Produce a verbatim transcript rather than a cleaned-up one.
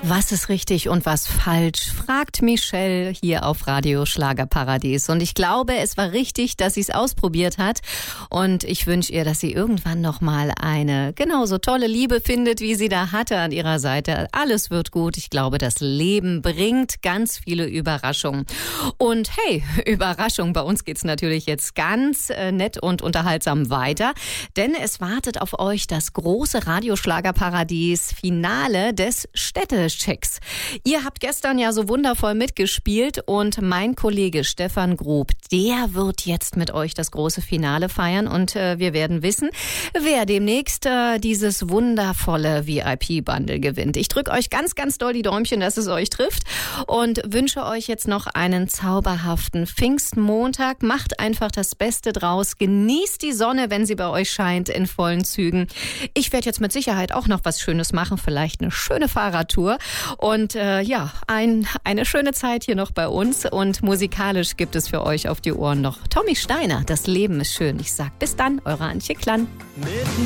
Was ist richtig und was falsch, fragt Michelle hier auf Radio Schlagerparadies. Und ich glaube, es war richtig, dass sie es ausprobiert hat. Und ich wünsche ihr, dass sie irgendwann nochmal eine genauso tolle Liebe findet, wie sie da hatte an ihrer Seite. Alles wird gut. Ich glaube, das Leben bringt ganz viele Überraschungen. Und hey, Überraschung, bei uns geht's natürlich jetzt ganz äh, nett und unterhaltsam weiter. Denn es wartet auf euch das große Radio Schlagerparadies Finale des Städtechecks. Ihr habt gestern ja so wundervoll mitgespielt und mein Kollege Stefan Grub, der wird jetzt mit euch das große Finale feiern und äh, wir werden wissen, wer demnächst äh, dieses wundervolle V I P-Bundle gewinnt. Ich drücke euch ganz, ganz doll die Däumchen, dass es euch trifft und wünsche euch jetzt noch einen zauberhaften Pfingstmontag. Macht einfach das Beste draus. Genießt die Sonne, wenn sie bei euch scheint, in vollen Zügen. Ich werde jetzt mit Sicherheit auch noch was Schönes machen, vielleicht eine schöne Fahrradtour. Und äh, ja, ein, eine schöne Zeit hier noch bei uns. Und musikalisch gibt es für euch auf die Ohren noch Tommy Steiner. Das Leben ist schön. Ich sag bis dann, eure Antje Klann.